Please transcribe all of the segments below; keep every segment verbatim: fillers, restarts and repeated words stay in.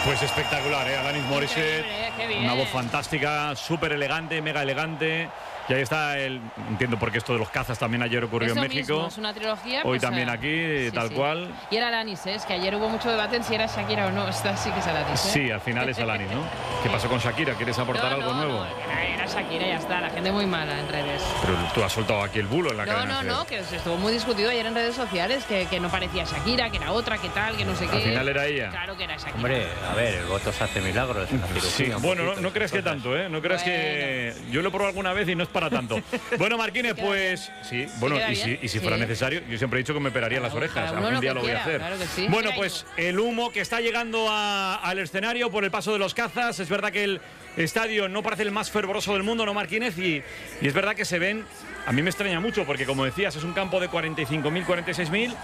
Pues espectacular, ¿eh? Alanis Morissette, una voz fantástica, súper elegante, mega elegante. Y ahí está el... Entiendo por qué esto de los cazas también ayer ocurrió Eso en México. Mismo, es una trilogía. Hoy pues, también eh, aquí, sí, tal sí. cual. Y era Alanis, ¿eh? Es que ayer hubo mucho debate en si era Shakira o no. Esta sí que es Alanis, ¿eh? Sí, al final es Alanis, ¿no? ¿Qué pasó con Shakira? ¿Quieres aportar no, algo no, nuevo? No, era, era Shakira, ya está. La gente muy mala en redes. Pero tú has soltado aquí el bulo en la No, cadena. no, no, que se estuvo muy discutido ayer en redes sociales, que, que no parecía Shakira, que era otra, que tal, que no sé qué. Al final era ella. Claro que era Shakira. Hombre, a ver, el voto se hace milagros en la cirugía. Sí, bueno, no, no crees que tanto, ¿eh? No crees bueno. que... Yo lo he probado alguna vez y no es para tanto. Bueno, Marquines, pues... Sí, bueno, y si, y si fuera sí. necesario, yo siempre he dicho que me operaría las orejas. Algún lo día lo voy quiera, a hacer. Claro que sí. Bueno, Mira, pues el humo que está llegando a, al escenario por el paso de los cazas. Es verdad que el estadio no parece el más fervoroso del mundo, ¿no, Marquínez? Y, y es verdad que se ven... A mí me extraña mucho porque, como decías, es un campo de cuarenta y cinco mil, cuarenta y seis mil...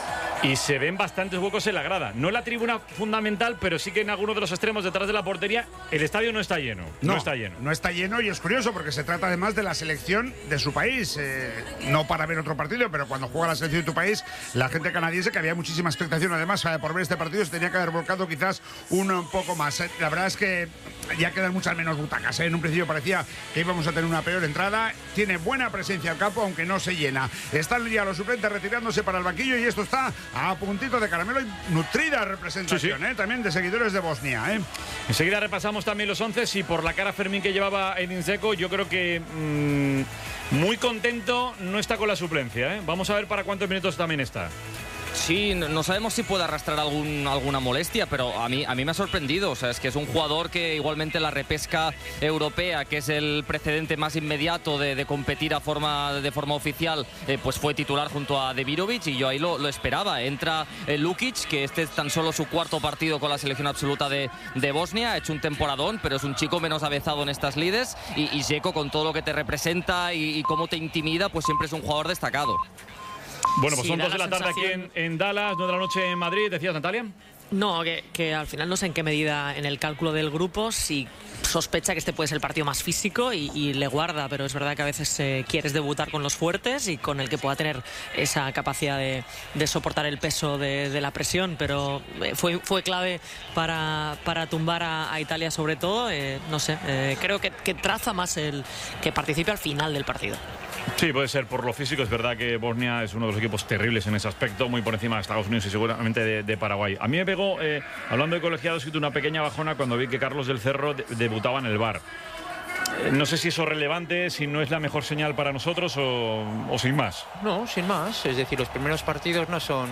Y se ven bastantes huecos en la grada. No en la tribuna fundamental, pero sí que en algunos de los extremos detrás de la portería el estadio no está lleno. No, no está lleno. No está lleno y es curioso porque se trata además de la selección de su país. Eh, no para ver otro partido, pero cuando juega la selección de tu país, la gente canadiense, que había muchísima expectación además eh, por ver este partido, se tenía que haber volcado quizás un, un poco más. Eh, la verdad es que ya quedan muchas menos butacas. ¿eh? En un principio parecía que íbamos a tener una peor entrada. Tiene buena presencia al campo, aunque no se llena. Están ya los suplentes retirándose para el banquillo y esto está a puntito de caramelo y nutrida representación, sí, sí. ¿eh? También de seguidores de Bosnia. ¿eh? Enseguida repasamos también los once y por la cara Fermín que llevaba Edin Dzeko, yo creo que mmm, muy contento no está con la suplencia. ¿eh? Vamos a ver para cuántos minutos también está. Sí, no sabemos si puede arrastrar algún, alguna molestia, pero a mí, a mí me ha sorprendido. O sea, es que es un jugador que igualmente la repesca europea, que es el precedente más inmediato de, de competir a forma, de forma oficial, eh, pues fue titular junto a Demirovic y yo ahí lo, lo esperaba. Entra eh, Lukic, que este es tan solo su cuarto partido con la selección absoluta de, de Bosnia, ha hecho un temporadón, pero es un chico menos avezado en estas lides y, y Dzeko, con todo lo que te representa y, y cómo te intimida, pues siempre es un jugador destacado. Bueno, pues sí, son dos de la tarde sensación... aquí en, en Dallas, nueve de la noche en Madrid. ¿Decías, Natalia? No, que, que al final no sé en qué medida en el cálculo del grupo si sospecha que este puede ser el partido más físico y, y le guarda, pero es verdad que a veces eh, quieres debutar con los fuertes y con el que pueda tener esa capacidad de, de soportar el peso de, de la presión, pero eh, fue, fue clave para, para tumbar a, a Italia sobre todo. Eh, no sé, eh, creo que, que traza más el que participe al final del partido. Sí, puede ser por lo físico. Es verdad que Bosnia es uno de los equipos terribles en ese aspecto, muy por encima de Estados Unidos y seguramente de, de Paraguay. A mí me pegó, eh, hablando de colegiados, una pequeña bajona cuando vi que Carlos del Cerro de, debutaba en el V A R. No sé si eso es relevante, si no es la mejor señal para nosotros o, o sin más. No, sin más. Es decir, los primeros partidos no son...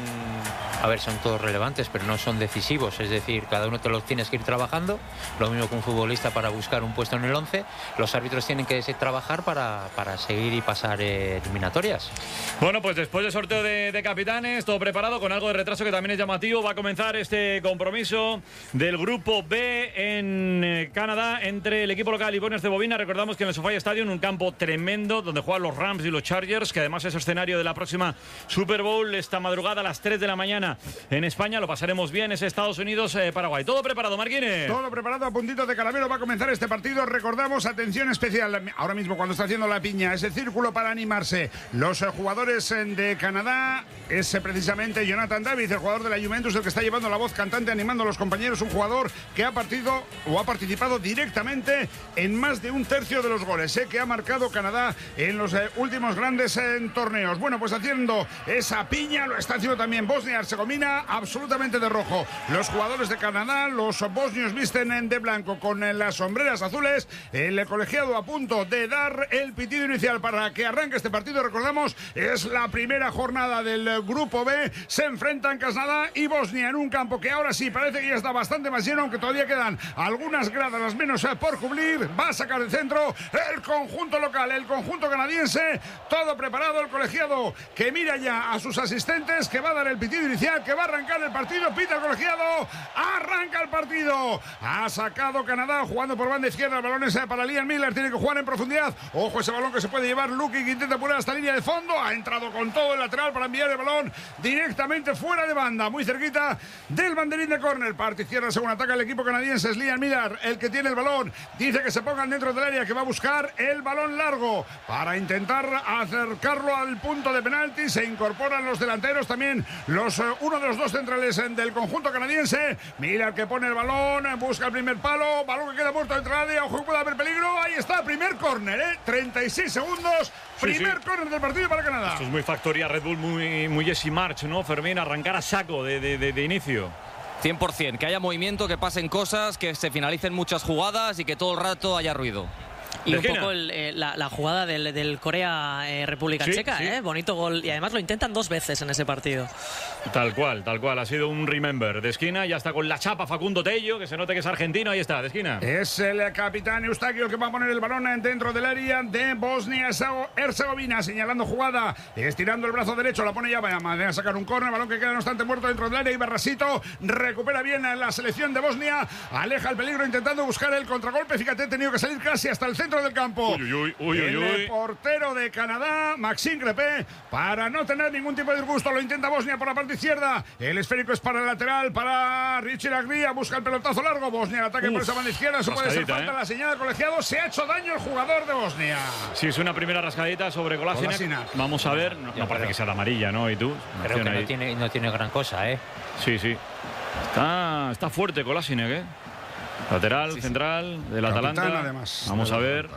A ver, son todos relevantes, pero no son decisivos. Es decir, cada uno te los tienes que ir trabajando. Lo mismo que un futbolista para buscar un puesto en el once. Los árbitros tienen que trabajar para, para seguir y pasar eh, eliminatorias. Bueno, pues después del sorteo de, de capitanes, todo preparado, con algo de retraso que también es llamativo, va a comenzar este compromiso del Grupo B en eh, Canadá entre el equipo local y Bosnia Herzegovina. Recordamos que en el SoFi Stadium, un campo tremendo donde juegan los Rams y los Chargers, que además es escenario de la próxima Super Bowl esta madrugada a las tres de la mañana en España. Lo pasaremos bien, es Estados Unidos, eh, Paraguay. ¿Todo preparado, Marquines? Todo preparado, a puntito de caramelo. Va a comenzar este partido. Recordamos, atención especial, ahora mismo cuando está haciendo la piña, ese círculo para animarse. Los eh, jugadores eh, de Canadá, es eh, precisamente Jonathan David, el jugador de la Juventus, el que está llevando la voz cantante, animando a los compañeros. Un jugador que ha partido o ha participado directamente en más de un tercio de los goles eh, que ha marcado Canadá en los eh, últimos grandes eh, torneos. Bueno, pues haciendo esa piña lo está haciendo también Bosnia-Herzegovina, absolutamente de rojo. Los jugadores de Canadá, los bosnios visten de blanco con eh, las sombreras azules. El colegiado a punto de dar el pitido inicial para que arranque este partido. Recordamos, es la primera jornada del eh, Grupo B. Se enfrentan Canadá y Bosnia en un campo que ahora sí parece que ya está bastante más lleno, aunque todavía quedan algunas gradas, las menos eh, por cubrir. Va a sacar el centro el conjunto local, el conjunto canadiense, todo preparado, el colegiado que mira ya a sus asistentes, que va a dar el pitido inicial, que va a arrancar el partido. Pita el colegiado, arranca el partido. Ha sacado Canadá jugando por banda izquierda, el balón es para Liam Miller, tiene que jugar en profundidad. Ojo ese balón que se puede llevar Lukic, que intenta poner hasta línea de fondo, ha entrado con todo el lateral para enviar el balón directamente fuera de banda, muy cerquita del banderín de córner. Parte izquierda según ataca el equipo canadiense, es Liam Miller el que tiene el balón, dice que se pongan dentro del del área, que va a buscar el balón largo para intentar acercarlo al punto de penalti. Se incorporan los delanteros, también los, uno de los dos centrales del conjunto canadiense. Mira que pone el balón, busca el primer palo, balón que queda muerto dentro del área, ojo que puede haber peligro. Ahí está, primer córner, ¿eh? treinta y seis segundos, primer sí, sí. córner del partido para Canadá. Esto es muy factoría Red Bull, muy, muy Jesse March, ¿no, Fermín? Arrancar a saco de, de, de, de inicio. cien por ciento, que haya movimiento, que pasen cosas, que se finalicen muchas jugadas y que todo el rato haya ruido. Y un poco el, eh, la, la jugada del, del Corea-República eh, sí, Checa, sí. Eh, bonito gol. Y además lo intentan dos veces en ese partido. Tal cual, tal cual. Ha sido un remember de esquina. Ya está con la chapa Facundo Tello, que se note que es argentino. Ahí está, de esquina. Es el capitán Eustaquio el que va a poner el balón dentro del área de Bosnia-Herzegovina. Señalando jugada, estirando el brazo derecho. La pone ya, va a sacar un córner. Balón que queda no obstante muerto dentro del área. Y Barrasito recupera bien la selección de Bosnia. Aleja el peligro intentando buscar el contragolpe. Fíjate, ha tenido que salir casi hasta el centro del campo. Uy, uy, uy, el uy, uy. portero de Canadá, Maxime Crepé, para no tener ningún tipo de disgusto, lo intenta Bosnia por la parte izquierda. El esférico es para el lateral, para Richie Lagría, busca el pelotazo largo. Bosnia el ataque Uf, por esa banda izquierda. Eso puede ser falta. ¿eh? La señal del colegiado. Se ha hecho daño el jugador de Bosnia. Sí, es una primera rascadita sobre Kolasinac. Vamos a ver. No, no parece que sea la amarilla, ¿no? ¿Y tú? Creo que no tiene, no tiene gran cosa, ¿eh? Sí, sí. Está, está fuerte Kolasinac, ¿eh? Lateral, sí, central, sí. del Atalanta. Además, Vamos a ver.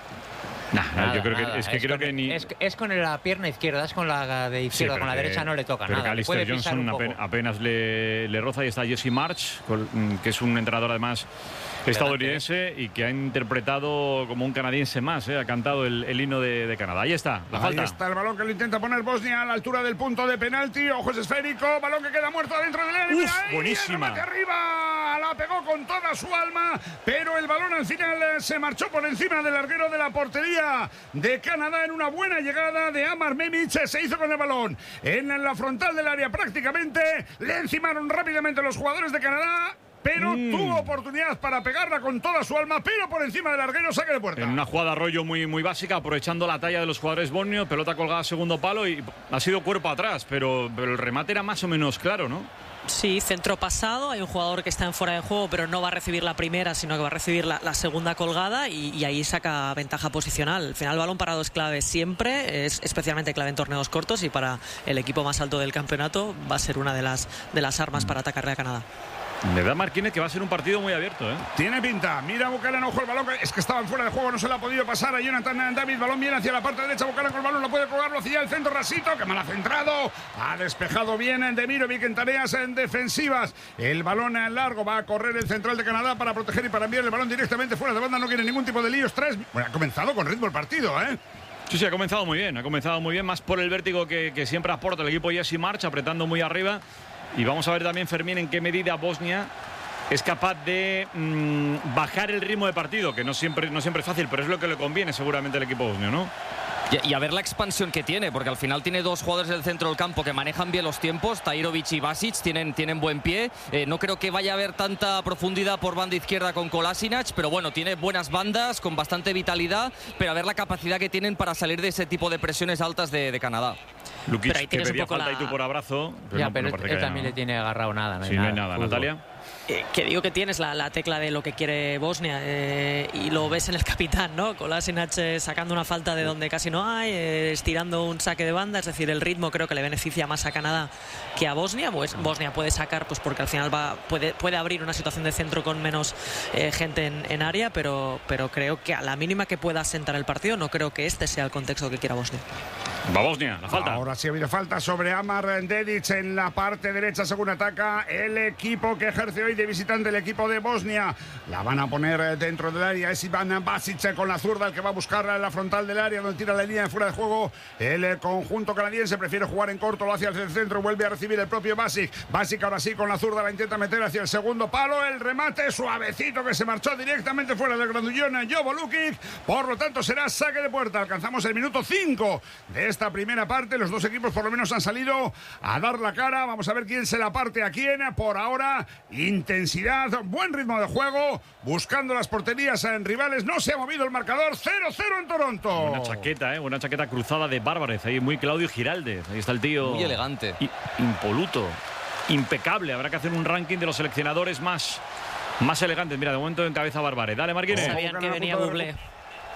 Nah, nada, yo creo nada. que es que es creo con, que ni es, es con la pierna izquierda, es con la de izquierda, sí, con la que, derecha no le toca pero nada. Que Alistair puede Johnson apenas, apenas le, le roza. Y está Jesse March, que es un entrenador además estadounidense y que ha interpretado como un canadiense más, ¿eh? Ha cantado el, el himno de, de Canadá. Ahí está, la Ahí falta. Ahí está el balón que lo intenta poner Bosnia a la altura del punto de penalti. Ojos esférico, balón que queda muerto dentro del área. Uf, buenísima. Arriba, la pegó con toda su alma, pero el balón al final se marchó por encima del larguero de la portería de Canadá en una buena llegada de Amar Memic. Se hizo con el balón en la frontal del área prácticamente. Le encimaron rápidamente los jugadores de Canadá, pero mm. tuvo oportunidad para pegarla con toda su alma, pero por encima del larguero, saque de puerta. En una jugada rollo muy, muy básica, aprovechando la talla de los jugadores bosnios, pelota colgada a segundo palo y ha sido cuerpo atrás, pero, pero el remate era más o menos claro, ¿no? Sí, centro pasado, hay un jugador que está en fuera de juego, pero no va a recibir la primera, sino que va a recibir la, la segunda colgada y, y ahí saca ventaja posicional. Al final el balón parado es clave siempre, es especialmente clave en torneos cortos y para el equipo más alto del campeonato va a ser una de las, de las armas para atacarle a Canadá. Le da Martínez que va a ser un partido muy abierto, ¿eh? Tiene pinta. Mira Buchanan, ojo el balón. Es que estaban fuera de juego, no se le ha podido pasar a Jonathan David. Balón viene hacia la parte derecha. Buchanan con el balón, no puede colgarlo hacia el centro. Rasito, que mal ha centrado. Ha despejado bien Demirovic en tareas en defensivas. El balón en largo. Va a correr el central de Canadá para proteger y para enviar el balón directamente fuera de banda. No quiere ningún tipo de líos. Tres. Bueno, ha comenzado con ritmo el partido, ¿eh? Sí, sí, ha comenzado muy bien. Ha comenzado muy bien, más por el vértigo que, que siempre aporta el equipo Jesse March, apretando muy arriba. Y vamos a ver también, Fermín, en qué medida Bosnia es capaz de mmm, bajar el ritmo de partido, que no siempre, no siempre es fácil, pero es lo que le conviene seguramente al equipo bosnio, ¿no? Y, y a ver la expansión que tiene, porque al final tiene dos jugadores del centro del campo que manejan bien los tiempos, Tahirovic y Basic, tienen, tienen buen pie. Eh, no creo que vaya a haber tanta profundidad por banda izquierda con Kolasinac, pero bueno, tiene buenas bandas, con bastante vitalidad, pero a ver la capacidad que tienen para salir de ese tipo de presiones altas de, de Canadá. Lukic, pero ahí tienes que pedía un poco falta la... y tú por abrazo. Pero ya, no, pero no él, él también no. le tiene agarrado nada. No sí, hay nada. no hay nada. Natalia. Eh, que digo que tienes la, la tecla de lo que quiere Bosnia eh, y lo ves en el capitán, ¿no? Kolasinac eh, sacando una falta de donde casi no hay, eh, estirando un saque de banda, es decir, el ritmo creo que le beneficia más a Canadá que a Bosnia. Pues Bosnia puede sacar, pues porque al final va puede, puede abrir una situación de centro con menos eh, gente en, en área, pero, pero creo que a la mínima que pueda asentar el partido, no creo que este sea el contexto que quiera Bosnia. Va Bosnia, la falta. Ahora sí ha habido falta sobre Amar Dedic en la parte derecha según ataca el equipo que ejerce hoy de visitante, el equipo de Bosnia. La van a poner dentro del área. Es Iván Basic con la zurda el que va a buscar la frontal del área donde tira la línea de fuera de juego. El conjunto canadiense prefiere jugar en corto, lo hace hacia el centro, vuelve a recibir el propio Basic. Basic ahora sí con la zurda la intenta meter hacia el segundo palo. El remate suavecito que se marchó directamente fuera del grandullón Jovo Lukic. Por lo tanto será saque de puerta. Alcanzamos el minuto cinco de esta primera parte. Los dos equipos por lo menos han salido a dar la cara. Vamos a ver quién se la parte a quién. Por ahora, intensidad, buen ritmo de juego, buscando las porterías en rivales. No se ha movido el marcador. cero cero en Toronto. Una chaqueta, ¿eh? Una chaqueta cruzada de Bárbarez. Ahí muy Claudio Giraldez. Ahí está el tío. Muy elegante. Impoluto. Impecable. Habrá que hacer un ranking de los seleccionadores más, más elegantes. Mira, de momento encabeza Bárbarez. Dale, Marquines. Sabían que venía Bublé.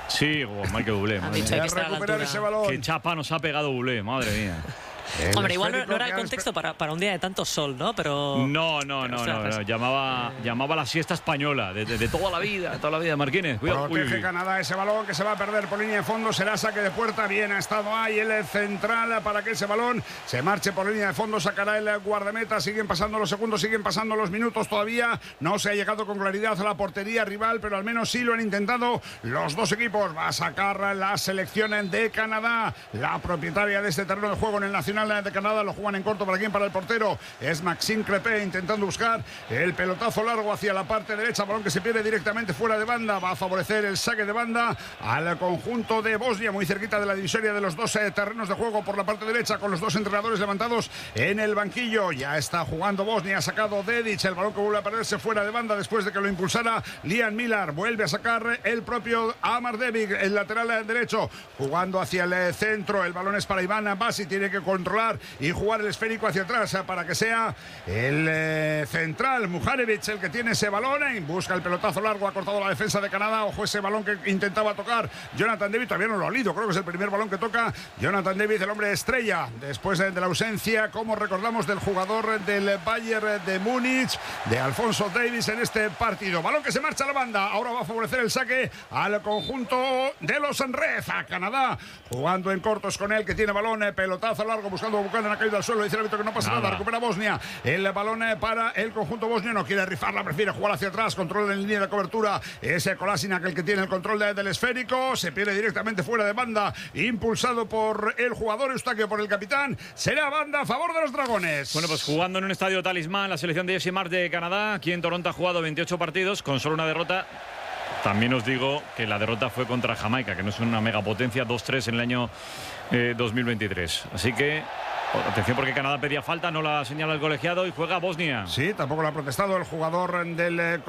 Sí, oh, Michael Bublé. Han Madre dicho mía. que está a la recuperar altura. ese balón. Qué chapa nos ha pegado Bublé, madre mía. El Hombre, igual no, esférico no era que el ha contexto para, para un día de tanto sol, ¿no? Pero... No, no, no, no, no. Llamaba, llamaba la siesta española de, de, de toda la vida, de toda la vida. Marquines, cuidado. Uy, Protege uy. Canadá ese balón que se va a perder por línea de fondo. Será saque de puerta. Bien ha estado ahí el central para que ese balón se marche por línea de fondo. Sacará el guardameta. Siguen pasando los segundos, siguen pasando los minutos todavía. No se ha llegado con claridad a la portería rival, pero al menos sí lo han intentado los dos equipos. Va a sacar la selección de Canadá. La propietaria de este terreno de juego en el Nacional de Canadá. Lo juegan en corto para quien, para el portero. Es Maxime Crepé intentando buscar el pelotazo largo hacia la parte derecha. Balón que se pierde directamente fuera de banda. Va a favorecer el saque de banda al conjunto de Bosnia, muy cerquita de la divisoria de los dos eh, terrenos de juego por la parte derecha, con los dos entrenadores levantados en el banquillo. Ya está jugando Bosnia. Ha sacado Dedic. El balón que vuelve a perderse fuera de banda después de que lo impulsara Liam Millar. Vuelve a sacar el propio Amar Devic, el lateral derecho, jugando hacia el centro. El balón es para Iván Basi. Tiene que controlar y jugar el esférico hacia atrás para que sea el eh, central Muharevic el que tiene ese balón. Eh, busca el pelotazo largo. Ha cortado la defensa de Canadá. Ojo ese balón que intentaba tocar Jonathan David. Todavía no lo ha olido. Creo que es el primer balón que toca Jonathan David, el hombre estrella, después eh, de la ausencia, como recordamos, del jugador del Bayern de Múnich, de Alfonso Davies en este partido. Balón que se marcha a la banda. Ahora va a favorecer el saque al conjunto de los Red. A Canadá jugando en cortos con él, que tiene balón, eh, pelotazo largo, buscando a Buchanan, ha caído al suelo. Dice el árbitro que no pasa nada. nada. Recupera Bosnia. El balón eh, para el conjunto bosnio. No quiere rifarla, prefiere jugar hacia atrás. Control en línea de cobertura. Ese Kolasinac el que tiene el control de, del esférico. Se pierde directamente fuera de banda. Impulsado por el jugador Eustaquio, por el capitán. Será banda a favor de los dragones. Bueno, pues jugando en un estadio talismán, la selección de Jesse Marsh de Canadá. Aquí en Toronto ha jugado veintiocho partidos con solo una derrota. También os digo que la derrota fue contra Jamaica, que no es una megapotencia, dos tres en el año eh, dos mil veintitrés. Así que atención, porque Canadá pedía falta, no la señala el colegiado y juega Bosnia. Sí, tampoco lo ha protestado el jugador del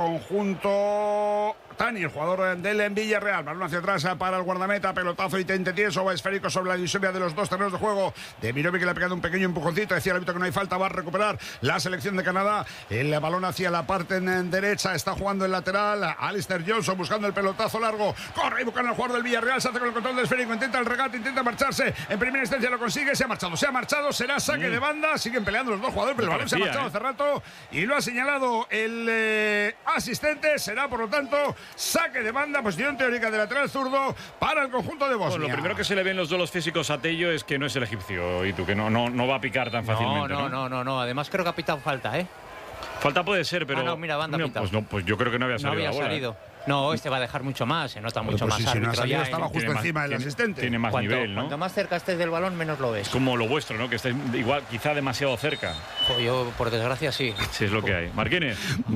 conjunto Tani, el jugador del Villarreal. Balón hacia atrás para el guardameta, pelotazo y tente tieso, va esférico sobre la divisoria de los dos terrenos de juego. De Mirovic, que le ha pegado un pequeño empujoncito, decía el árbitro que no hay falta, va a recuperar la selección de Canadá. El balón hacia la parte en derecha, está jugando el lateral Alistair Johnson buscando el pelotazo largo. Corre y busca el jugador del Villarreal, se hace con el control del esférico, intenta el regate, intenta marcharse. En primera instancia lo consigue, se ha marchado, se ha marchado, será saque mm. de banda. Siguen peleando los dos jugadores, pero el balón parecía, se ha marchado ¿eh? hace rato y lo ha señalado el eh, asistente. Será, por lo tanto, saque de banda, posición teórica de lateral zurdo para el conjunto de Bosnia. Bueno, lo primero que se le ven los duelos físicos a Tello es que no es el egipcio, y tú, que no, no, no va a picar tan fácilmente. No, no, no, no, no. Además creo que ha pitado falta, ¿eh? Falta puede ser, pero... Ah, no, mira, banda no, pitado. pues no, pues yo creo que no había salido No había la bola, salido. ¿eh? No, este va a dejar mucho más, se nota mucho pues más si, si árbitro no salido, ya. estaba ¿eh? justo Tiene encima más, del tiene, asistente. Tiene más Cuanto, nivel, ¿no? Cuanto más cerca estés del balón, menos lo ves. Es como lo vuestro, ¿no? Que estáis igual, quizá demasiado cerca. Jo, yo, por desgracia, sí. Sí, es lo que hay. Marquines.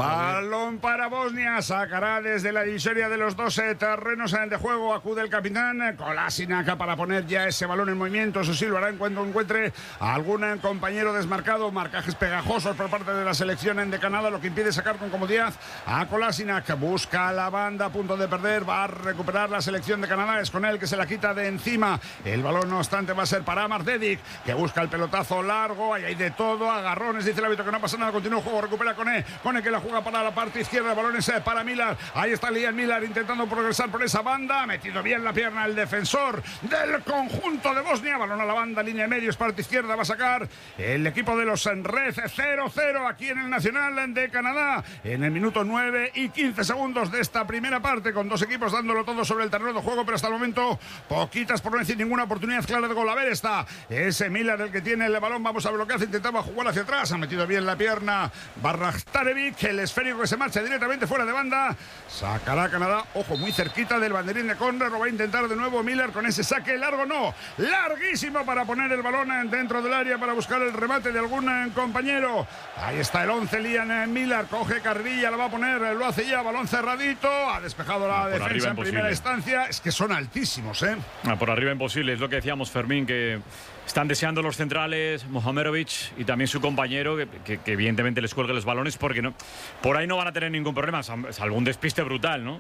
Balón para Bosnia, sacará desde la divisoria de los doce terrenos de juego. Acude el capitán Kolasinac para poner ya ese balón en movimiento. Eso sí, lo hará en cuanto encuentre a algún compañero desmarcado. Marcajes pegajosos por parte de la selección de Canadá, lo que impide sacar con comodidad a Kolasinac. Busca la banda, a punto de perder, va a recuperar la selección de Canadá. Es con él que se la quita de encima. El balón, no obstante, va a ser para Amar Dedic, que busca el pelotazo largo. Ahí hay de todo, agarrones, dice el árbitro que no pasa nada. Continúa el juego, recupera con él, con el que la juega para la parte izquierda. El balón es para Millar. Ahí está Liam Millar intentando progresar por esa banda. Ha metido bien la pierna el defensor del conjunto de Bosnia. Balón a la banda, línea de medios, parte izquierda. Va a sacar el equipo de los Red. Cero cero aquí en el Nacional de Canadá, en el minuto nueve y quince segundos de esta primera parte, con dos equipos dándolo todo sobre el terreno de juego, pero hasta el momento poquitas, por no decir ninguna oportunidad clara de gol. A ver, está ese Millar el que tiene el balón. Vamos a ver lo que hace. Intentaba jugar hacia atrás, ha metido bien la pierna Barrachtarevic, el esférico que se marcha directamente fuera de banda. Sacará Canadá, ojo, muy cerquita del banderín de córner. Lo va a intentar de nuevo Millar con ese saque largo, no, larguísimo, para poner el balón dentro del área, para buscar el remate de algún compañero. Ahí está el once, Liam Millar, coge carrilla, la va a poner, lo hace ya, balón cerradito, ha despejado la por defensa en primera imposible. instancia. Es que son altísimos, ¿eh? Ah, por arriba imposible, es lo que decíamos, Fermín, que están deseando los centrales, Mohamedovic y también su compañero, que, que, que evidentemente les cuelgue los balones, porque no, por ahí no van a tener ningún problema, salvo un despiste brutal, ¿no?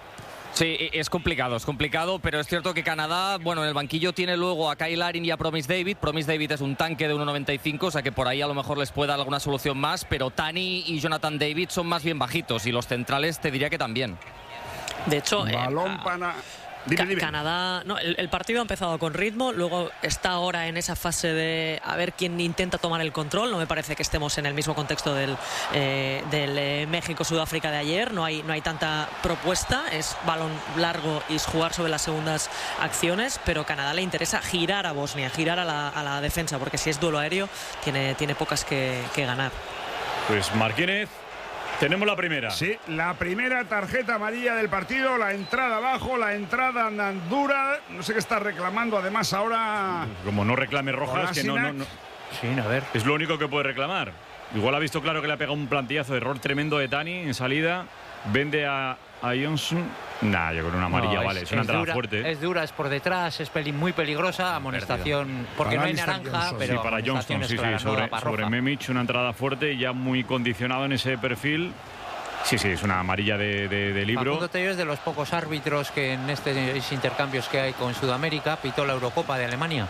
Sí, es complicado, es complicado, pero es cierto que Canadá, bueno, en el banquillo tiene luego a Kyle Larin y a Promise David. Promise David es un tanque de uno noventa y cinco, o sea que por ahí a lo mejor les puede dar alguna solución más, pero Tani y Jonathan David son más bien bajitos, y los centrales te diría que también. De hecho, balón eh, para... Dime, Ca dime. Canadá, no, el, el partido ha empezado con ritmo, luego está ahora en esa fase de a ver quién intenta tomar el control. No me parece que estemos en el mismo contexto del, eh, del eh, México-Sudáfrica de ayer. No hay, no hay tanta propuesta, es balón largo y jugar sobre las segundas acciones, pero Canadá le interesa girar a Bosnia, girar a la, a la defensa, porque si es duelo aéreo tiene, tiene pocas que, que ganar. Pues Martínez, tenemos la primera. Sí, la primera tarjeta amarilla del partido, la entrada abajo, la entrada dura. No sé qué está reclamando además ahora. Como no reclame rojas, que no, no, no. Sí, a ver. Es lo único que puede reclamar. Igual ha visto claro que le ha pegado un plantillazo, error tremendo de Tani en salida. Vende a, a Johnson. Nah, yo creo que una amarilla, No, vale. Es, es una es entrada dura, fuerte. Es dura, es por detrás, es peli, muy peligrosa. Amonestación, porque Para no hay Alistair naranja, Johnson. pero Sí, para amonestación Johnston, es sí, clara, sí. no Sobre, da para sobre roja. Memich, una entrada fuerte y ya muy condicionado en ese perfil. Sí, sí, es una amarilla de, de, de libro. Facundo Tello es de los pocos árbitros que en estos intercambios que hay con Sudamérica pitó la Eurocopa de Alemania.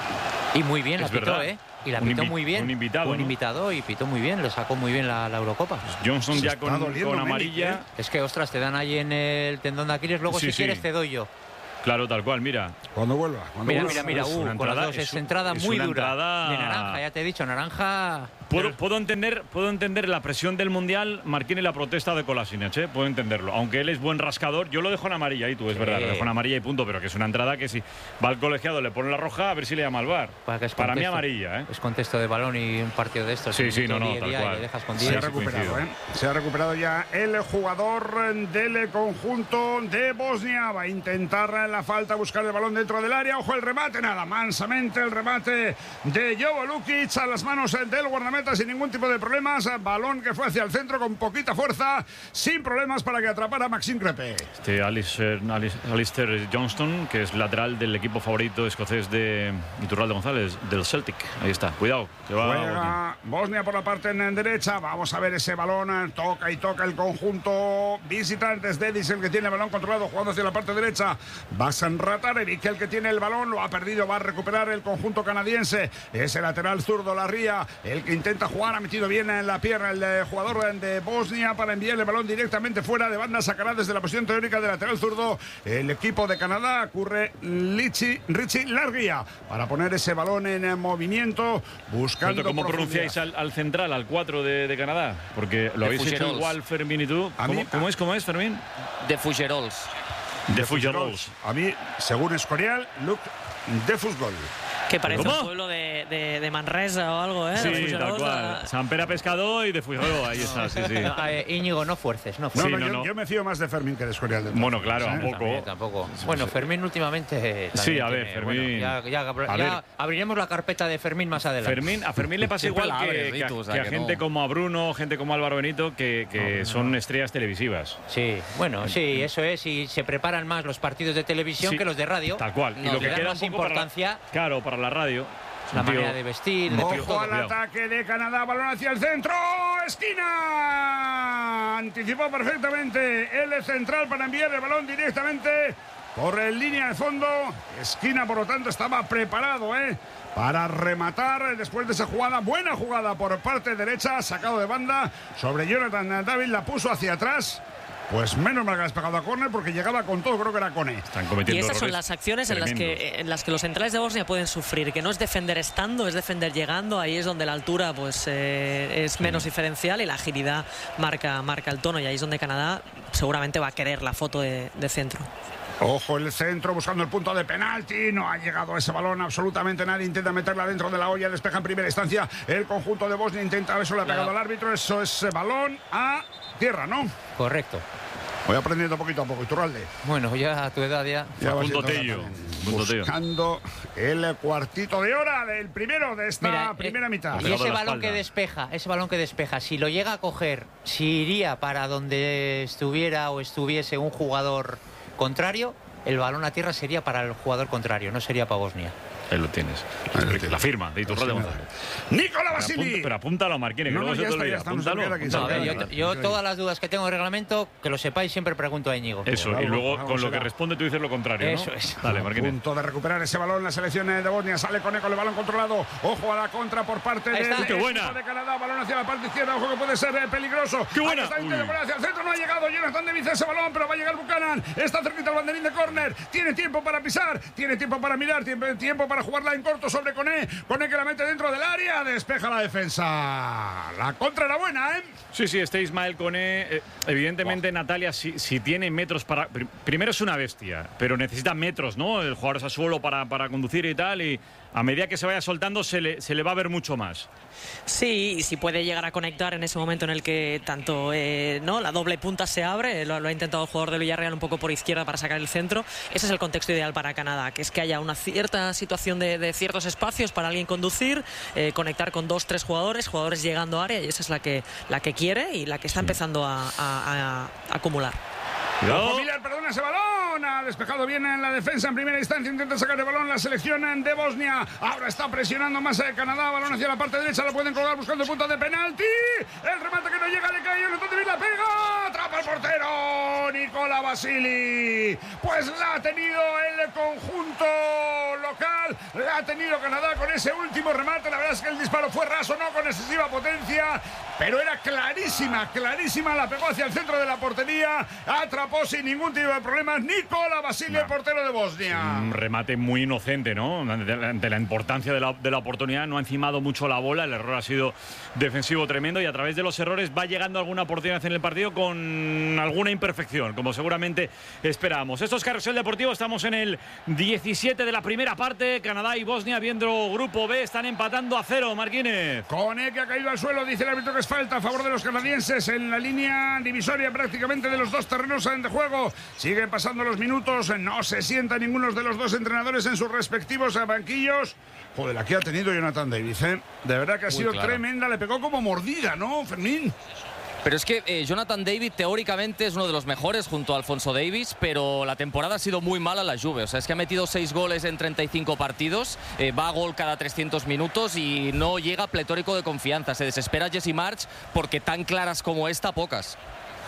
Y muy bien Es la pitó, verdad. ¿eh? Y la Un pitó invi- muy bien. un invitado, Un ¿no? invitado y pitó muy bien, le sacó muy bien la, la Eurocopa. Johnson Se ya está con, doliendo con Memich, amarilla. ¿eh? Es que, ostras, te dan ahí en el tendón de Aquiles, luego Sí, si sí. quieres te doy yo. Claro, tal cual, mira. Cuando vuelva. Cuando Mira, vuelva. mira, mira, es uh, una con las entrada- dos. es Es un- entrada es muy una dura. entrada- De naranja, ya te he dicho, naranja. Puedo, puedo, entender, puedo entender la presión del Mundial, Martín, y la protesta de Kolasinac, ¿eh? Puedo entenderlo. Aunque él es buen rascador, yo lo dejo en amarilla, y tú, es Sí. verdad, lo dejo en amarilla y punto, pero que es una entrada que si va al colegiado, le pone la roja, a ver si le llama al bar. Para, que es Para mí contexto- amarilla, ¿eh? Es contexto de balón y un partido de estos. Sí, sí, no, no, día a tal día y cual. le dejas con Sí, Se diez. ha recuperado, coincido. ¿eh? Se ha recuperado ya el jugador del conjunto de Bosnia. Va a intentar la falta, buscar el balón dentro del área. Ojo el remate, nada, mansamente el remate de Jovo Lukic a las manos del guardameta sin ningún tipo de problemas. Balón que fue hacia el centro con poquita fuerza, sin problemas para que atrapara a Maxime Crepe. Este Alistair, Alistair Johnston, que es lateral del equipo favorito escocés de Iturralde González, del Celtic. Ahí está, cuidado, que va Bosnia. Juega Bosnia por la parte en derecha. Vamos a ver ese balón. Toca y toca el conjunto visitantes. Dedis el que tiene el balón controlado, jugando hacia la parte derecha. Va a Sanratar, Eric el que tiene el balón. Lo ha perdido, va a recuperar el conjunto canadiense. Ese lateral zurdo, Larría, el que intenta jugar. Ha metido bien en la pierna el eh, jugador de Bosnia para enviar el balón directamente fuera de banda. Sacará desde la posición teórica de lateral zurdo el equipo de Canadá. Curre Lichi, Richie Larguía para poner ese balón en eh, movimiento, buscando. ¿Cómo profundidad. pronunciáis al, al central, al cuatro de, de Canadá? Porque lo De habéis hecho Fougerols. igual, Fermín y tú. A ¿Cómo, mí- cómo es, cómo es, Fermín? De Fougerols. De Fougerols. A mí, según Escorial, Luc de Fútbol. Que parece ¿Cómo? un pueblo de, de, de Manresa o algo, ¿eh? Sí, De tal Fougerols, cual. a- San Pera Pescado y de Fougerols, ahí está, sí, sí. No, eh, Íñigo, no fuerces, no No, fuerces. Sí, no, no, yo, no. yo me fío más de Fermín que de Escorial. de Bueno, claro, ¿Eh? un poco. También, tampoco. Bueno, Fermín últimamente. Sí, también a ver, tiene- Fermín. bueno, ya ya- A ya ver. abriremos la carpeta de Fermín más adelante. Fermín, a Fermín le pasa Siempre igual la que, abre, que a- Ritu, o sea, que a que gente no. como a Bruno, gente como Álvaro Benito, que, que son estrellas televisivas. Sí, bueno, sí, eso es. Y se preparan más los partidos de televisión Sí, que los de radio. Tal cual. No, y lo le que dan queda más un poco para la- importancia. claro, para la radio. La Un tío- manera de vestir, de Ojo todo. al cuidado. ataque de Canadá, balón hacia el centro, esquina. Anticipó perfectamente el central para enviar el balón directamente por el línea de fondo. Esquina, por lo tanto, estaba preparado, ¿eh? Para rematar después de esa jugada. Buena jugada por parte derecha, sacado de banda sobre Jonathan David, la puso hacia atrás. Pues menos mal que has pegado a córner porque llegaba con todo, creo que era Cone. Están Y cometiendo esas son errores las acciones en las, tremendos. que, en las que los centrales de Bosnia pueden sufrir, que no es defender estando, es defender llegando. Ahí es donde la altura pues eh, es menos diferencial y la agilidad marca, marca el tono. Y ahí es donde Canadá seguramente va a querer la foto de, de centro. Ojo el centro buscando el punto de penalti. No ha llegado ese balón absolutamente nadie. Intenta meterla dentro de la olla. Despeja en primera instancia el conjunto de Bosnia. Intenta, eso le ha pegado al árbitro. Eso es eh, balón a tierra, ¿no? Correcto. Voy aprendiendo poquito a poco. Iturralde. Bueno, ya a tu edad ya. Ya va Facundo siendo hora Tello. también. Facundo Tello. Buscando el cuartito de hora del primero de esta Mira, eh, primera mitad. Y pegado ese en la balón que espalda. despeja, ese balón que despeja, si lo llega a coger, si iría para donde estuviera o estuviese un jugador contrario, el balón a tierra sería para el jugador contrario, no sería para Bosnia. Ahí lo tienes. La firma de Iturralde González. Nicola Basili. Pero apúntalo, Marquines, que No, luego no, se ya te está, olvida. ya estamos, Apúntalo. se queda aquí, apúntalo. se A ver, queda yo, yo todas las dudas que tengo en el reglamento, que lo sepáis, siempre pregunto a Íñigo. Eso, y Algo, luego algo con lo será. que responde tú dices lo contrario, ¿no? Eso es. Dale, A Marquines. punto de recuperar ese balón la selección de Bosnia. Sale Cone con el balón controlado. Ojo a la contra por parte Ahí del está. ¡Qué equipo buena! de Canadá. Balón hacia la parte izquierda. Ojo que puede ser eh, peligroso. ¡Qué buena! Ahí está, intenta Uy. poner hacia el centro. No ha llegado Jonathan David ese balón, pero va a llegar Buchanan. Está cerquita el banderín de córner. Tiene tiempo para pisar. Tiene tiempo para mirar. Tiempo, tiempo para jugarla en corto sobre Cone. Cone que la mete dentro del área. Despeja la defensa. La contra era buena, ¿eh? Sí, sí, este Ismael Cone, eh, evidentemente Natalia, si, si tiene metros para... pr- Primero es una bestia, pero necesita metros, ¿no? El jugador es a suelo para, para conducir y tal, y a medida que se vaya soltando se le, se le va a ver mucho más. Sí, y si puede llegar a conectar en ese momento en el que tanto eh, no la doble punta se abre, lo, lo ha intentado el jugador de Villarreal un poco por izquierda para sacar el centro. Ese es el contexto ideal para Canadá, que es que haya una cierta situación de, de ciertos espacios para alguien conducir, eh, conectar con dos, tres jugadores, jugadores llegando a área, y esa es la que, la que quiere y la que está empezando a, a- a acumular. Cuidado. Ojo, Miller, perdona ese balón. Ha despejado bien en la defensa en primera instancia. Intenta sacar el balón la selección de Bosnia. Ahora está presionando más a Canadá. Balón hacia la parte derecha. Lo pueden colgar buscando el punto de penalti. El remate que no llega le cae. Jonathan David la pega. Atrapa el portero. Nicola Basili. Pues la ha tenido el conjunto local. La ha tenido Canadá con ese último remate. La verdad es que el disparo fue raso, no con excesiva potencia. Pero era clarísima, clarísima. La pegó hacia el centro de la portería. Atrapó sin ningún tipo de problemas Nicola Basili, el portero de Bosnia. Un remate muy inocente, ¿no? Ante la, ante la importancia de la, de la oportunidad, no ha encimado mucho la bola, el error ha sido defensivo tremendo y a través de los errores va llegando alguna oportunidad en el partido con alguna imperfección, como seguramente esperábamos. Esto es Carrusel Deportivo, estamos en el diecisiete de la primera parte, Canadá y Bosnia viendo Grupo B, están empatando a cero, Marquínez. Cone que ha caído al suelo, dice el árbitro que es falta a favor de los canadienses en la línea divisoria prácticamente de los dos terrenos de juego. Siguen pasando los minutos, no se sienta ninguno de los dos entrenadores en sus respectivos banquillos. Joder, la que ha tenido Jonathan David, ¿eh? De verdad que ha Uy, sido claro. tremenda, le pegó como mordida, ¿no, Fermín? Pero es que eh, Jonathan David teóricamente es uno de los mejores junto a Alfonso Davies, pero la temporada ha sido muy mala la Juve. O sea, es que ha metido seis goles en treinta y cinco partidos, eh, va a gol cada trescientos minutos y no llega pletórico de confianza. Se desespera Jesse March porque tan claras como esta, pocas.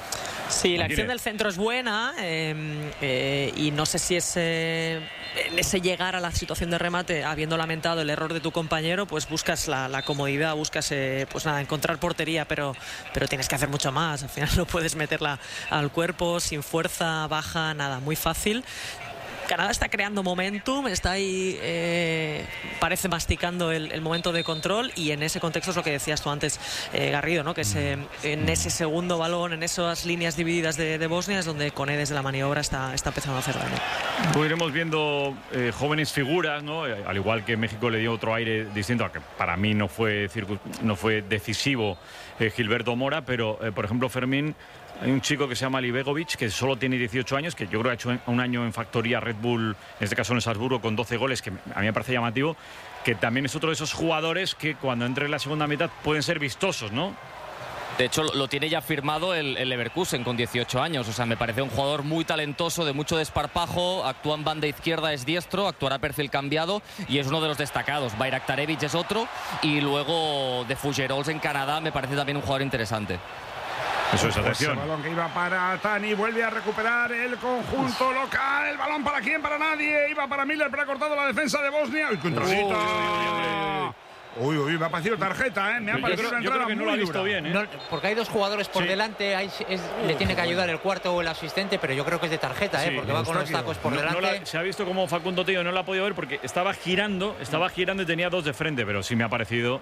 Sí, la Martínez. acción del centro es buena eh, eh, y no sé si es eh, en ese llegar a la situación de remate, habiendo lamentado el error de tu compañero, pues buscas la, la comodidad, buscas eh, pues nada, encontrar portería, pero, pero tienes que hacer mucho más. Al final no puedes meterla al cuerpo, sin fuerza, baja, nada, muy fácil. Canadá está creando momentum, está ahí, eh, parece masticando el, el momento de control y en ese contexto es lo que decías tú antes, eh, Garrido, ¿no? Que es, eh, en ese segundo balón, en esas líneas divididas de, de Bosnia es donde Cone desde la maniobra está, está empezando a hacer daño. Pues iremos viendo eh, jóvenes figuras, ¿no? Eh, Al igual que México le dio otro aire distinto, aunque para mí no fue, circu- no fue decisivo eh, Gilberto Mora, pero eh, por ejemplo Fermín, hay un chico que se llama Libegovic, que solo tiene dieciocho años, que yo creo que ha hecho un año en factoría Red Bull, en este caso en Salzburgo, con doce goles, que a mí me parece llamativo, que también es otro de esos jugadores que cuando entre en la segunda mitad pueden ser vistosos, ¿no? De hecho, lo tiene ya firmado el, el Leverkusen con dieciocho años. O sea, me parece un jugador muy talentoso, de mucho desparpajo. Actúa en banda izquierda, es diestro, actuará a perfil cambiado y es uno de los destacados. Bayraktarevic es otro. Y luego de Fougerols en Canadá me parece también un jugador interesante. Eso es, Ese atención. balón que iba para Tani, vuelve a recuperar el conjunto local. El balón para quién, para nadie. Iba para Miller, pero ha cortado la defensa de Bosnia. ¡Uy, controlita! Uy, uy, me ha parecido tarjeta, ¿eh? Me ha Yo parecido creo, una yo creo entrada que no lo muy ha visto dura. bien, ¿eh? No, porque hay dos jugadores por Sí. delante, hay- es- le tiene que ayudar el cuarto o el asistente, pero yo creo que es de tarjeta, Sí, ¿eh? porque me va con gusta los que- tacos por No- no delante. la- se ha visto como Facundo Tío no la ha podido ver porque estaba girando, estaba girando y tenía dos de frente, pero sí me ha parecido.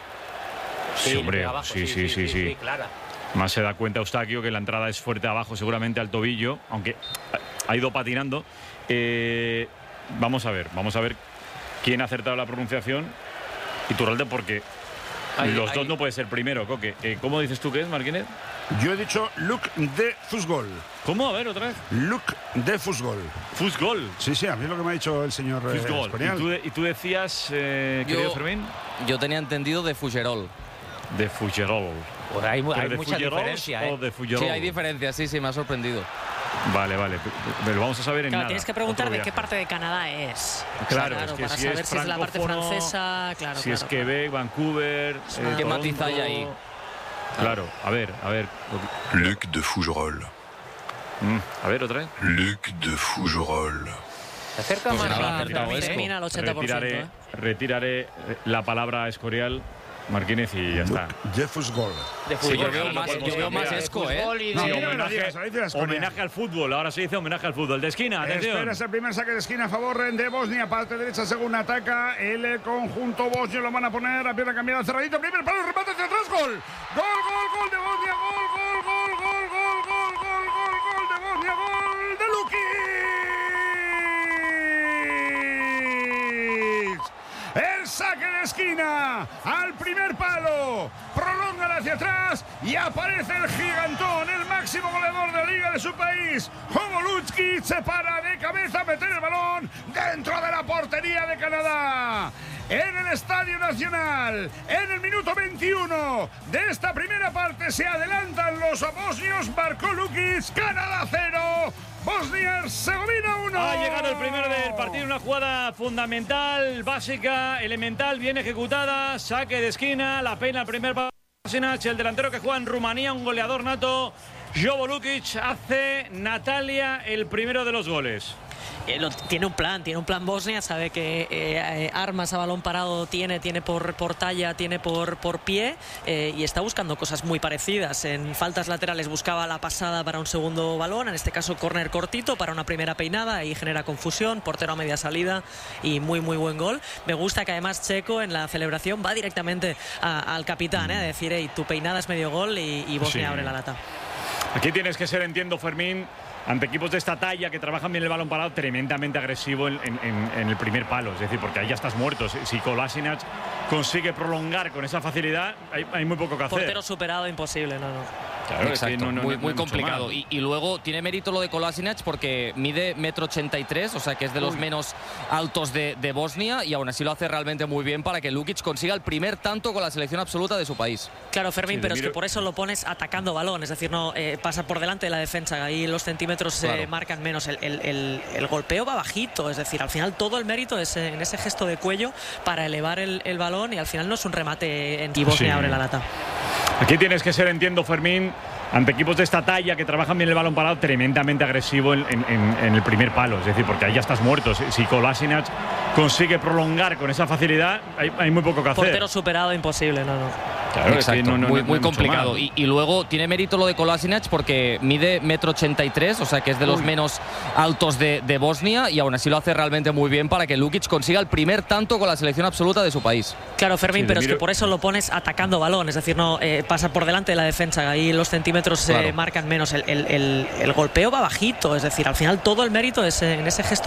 Sí, hombre, de abajo, sí, sí, sí, sí. clara. Más se da cuenta Eustaquio que la entrada es fuerte abajo, seguramente al tobillo, aunque ha ido patinando. Eh, vamos a ver, vamos a ver quién ha acertado la pronunciación. Iturralde, porque Ahí, los ahí. dos no puede ser primero, Coque. Eh, ¿Cómo dices tú que es, Marquínez? Yo he dicho look de fútbol. ¿Cómo? A ver, otra vez. Look de fútbol. Fútbol. Sí, sí, a mí es lo que me ha dicho el señor eh, Fútbol. Escorial. ¿Y tú, de- y tú decías, eh, Yo- querido Fermín? Yo tenía entendido de Fougerol. De Fougerol. Pues hay, mu- ¿Pero hay de mucha Fougerols diferencia, ¿eh? o de Fougerol? Sí, hay diferencias, sí, sí, me ha sorprendido. Vale, vale. Pero vamos a saber en Claro, nada. tienes que preguntar Otro de qué viaje. parte de Canadá es. Claro, O sea, es que para si saber es si es la parte francófono, francesa, claro. Si claro, es Quebec, Vancouver, eh, ¿Qué matiz hay Toronto. ahí? Claro, a ver, a ver. Luc de Fougerolles. Mm, a ver, otra vez. Luc de Fougerolles. Se acerca Pues más nada, a- acertado a- esto. Termina al ochenta por ciento. Retiraré, ¿eh? retiraré eh, la palabra Escorial, Martínez, y ya está. Jeffus Gol. de Sí, yo fútbol. veo no más, podemos yo veo más cambiar. esco, ¿eh? Fútbol y No, de- mira, homenaje, lo digas, lo digas, Escorial. homenaje al fútbol, ahora se dice homenaje al fútbol. De esquina, atención. Espera ese primer saque de esquina a favor de Bosnia, parte derecha según ataca el conjunto bosnio, lo van a poner a pierna cambiada cerradito, primer palo, remate hacia atrás, gol, gol, gol, gol de Bosnia, gol, gol, gol, gol, gol, gol, gol, gol, gol de Bosnia, gol de Lukic. El saque de esquina al primer palo, prolonga hacia atrás y aparece el gigantón, el máximo goleador de la liga de su país. Homo Lukic se para de cabeza a meter el balón dentro de la portería de Canadá. En el Estadio Nacional, en el minuto veintiuno de esta primera parte, se adelantan los bosnios. Marcó Lukic, Canadá cero, Bosnia-Herzegovina uno. Ha llegado el primero del partido, una jugada fundamental, básica, elemental, bien ejecutada, saque de esquina, la pena el primer palo. El delantero que juega en Rumanía, un goleador nato, Jovo Lukic, hace Natalia el primero de los goles. Eh, lo- tiene un plan, tiene un plan Bosnia, sabe que eh, eh, armas a balón parado tiene, tiene por, por talla, tiene por, por pie eh, y está buscando cosas muy parecidas. En faltas laterales buscaba la pasada para un segundo balón, en este caso córner cortito para una primera peinada y genera confusión, portero a media salida y muy muy buen gol. Me gusta que además Checo en la celebración va directamente a- al capitán, eh, a decir, hey, tu peinada es medio gol y, y Bosnia Sí. abre la lata. Aquí tienes que ser, entiendo, Fermín, ante equipos de esta talla que trabajan bien el balón parado, tremendamente agresivo en, en- en- en el primer palo. Es decir, porque ahí ya estás muerto. Si, si Kolasinac consigue prolongar con esa facilidad, hay, hay muy poco que hacer. Portero superado, imposible, no, no. Claro, es que Exacto, no- no- muy, no- no muy hay mucho complicado. más. Y, y luego tiene mérito lo de Kolasinac porque mide metro ochenta y tres, o sea que es de los menos altos de, de Bosnia y aún así lo hace realmente muy bien para que Lukic consiga el primer tanto con la selección absoluta de su país. Claro, Fermín, Sí, pero de es que miro- por eso lo pones atacando balón, es decir, no eh, pasa por delante de la defensa, ahí los centímetros se Claro. marcan menos, el, el- el- el golpeo va bajito, es decir, al final todo el mérito es en ese gesto de cuello para elevar el, el balón y al final no es un remate en y Bosnia Sí. abre la lata. Aquí tienes que ser, entiendo, Fermín, ante equipos de esta talla que trabajan bien el balón parado, tremendamente agresivo en, en- en- en el primer palo. Es decir, porque ahí ya estás muerto. Si, si Kolasinac consigue prolongar con esa facilidad, hay, hay muy poco que hacer. Portero superado, imposible, no, no. Claro, es que Exacto, no- no- muy, no- no muy hay mucho complicado. más. Y, y luego tiene mérito lo de Kolasinac porque mide metro ochenta y tres, o sea que es de los menos altos de, de Bosnia y aún así lo hace realmente muy bien para que Lukic consiga el primer tanto con la selección absoluta de su país. Claro, Fermín, Sí, de pero es miro- que por eso lo pones atacando balón, es decir, no eh, pasa por delante de la defensa, ahí los centímetros se Claro. marcan menos, el, el- el- el golpeo va bajito, es decir, al final todo el mérito es en ese gesto